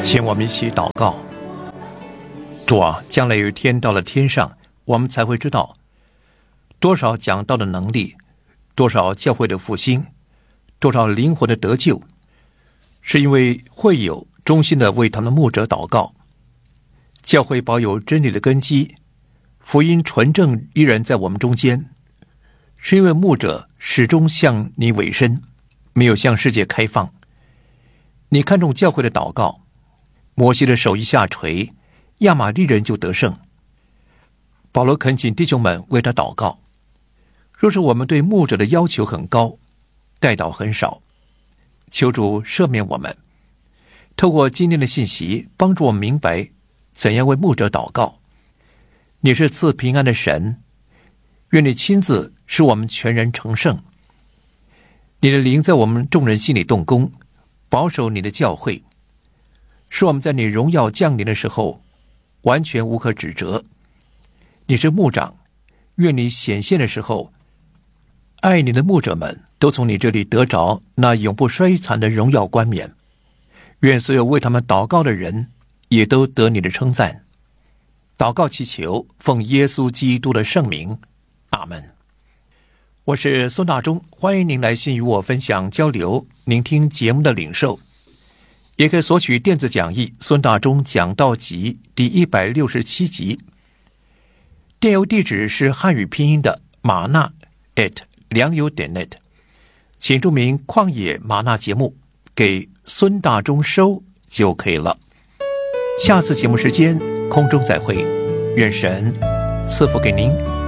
请我们一起祷告。主啊，将来有一天到了天上，我们才会知道多少讲道的能力，多少教会的复兴，多少灵魂的得救，是因为会友衷心的为他们牧者祷告。教会保有真理的根基，福音纯正依然在我们中间，是因为牧者始终向你委身，没有向世界开放。你看重教会的祷告，摩西的手一下垂，亚玛力人就得胜。保罗恳请弟兄们为他祷告。若是我们对牧者的要求很高，代祷很少，求主赦免我们，透过今天的信息帮助我们明白怎样为牧者祷告。你是赐平安的神，愿你亲自使我们全人成圣。你的灵在我们众人心里动工，保守你的教会，使我们在你荣耀降临的时候完全无可指责。你是牧长，愿你显现的时候，爱你的牧者们都从你这里得着那永不衰残的荣耀冠冕。愿所有为他们祷告的人也都得你的称赞。祷告祈求，奉耶稣基督的圣名，阿们。我是孙大中，欢迎您来信与我分享交流，聆听节目的领受，也可以索取电子讲义孙大中讲道集第167集。电邮地址是汉语拼音的玛纳良友.net， 请注明旷野玛纳节目给孙大中收就可以了。下次节目时间空中再会，愿神赐福给您。